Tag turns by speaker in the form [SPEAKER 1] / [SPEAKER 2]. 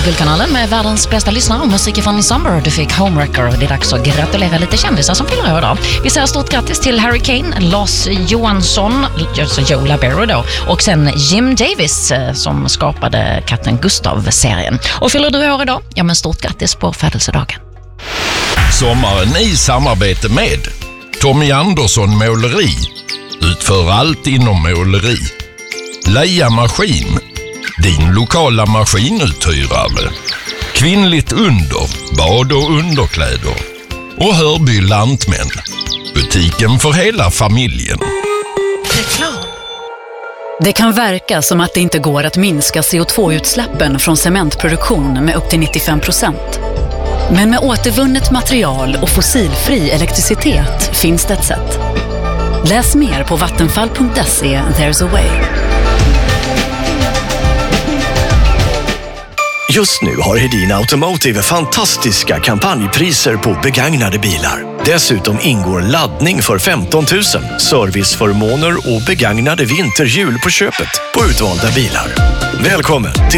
[SPEAKER 1] Guldkanalen med världens bästa lyssnare och musik från Summer. Du fick Homewrecker och det är dags att gratulera lite kändisar som fyller år idag. Vi säger stort grattis till Harry Kane, Lars Johansson, alltså Joe Labero då, och sen Jim Davis som skapade Katten Gustav-serien. Och fyller du år idag? Ja, men stort grattis på födelsedagen.
[SPEAKER 2] Sommaren i samarbete med Tommy Andersson Måleri. Utför allt inom måleri. Leia Maskin, din lokala maskinuthyrare. Kvinnligt under, bad och underkläder. Och Hörby Lantmän, butiken för hela familjen.
[SPEAKER 1] Reklam.
[SPEAKER 3] Det kan verka som att det inte går att minska CO2-utsläppen från cementproduktion med upp till 95%. Men med återvunnet material och fossilfri elektricitet finns det ett sätt. Läs mer på vattenfall.se. There's a way.
[SPEAKER 4] Just nu har Hedin Automotive fantastiska kampanjpriser på begagnade bilar. Dessutom ingår laddning för 15 000, serviceförmåner och begagnade vinterhjul på köpet på utvalda bilar. Välkommen till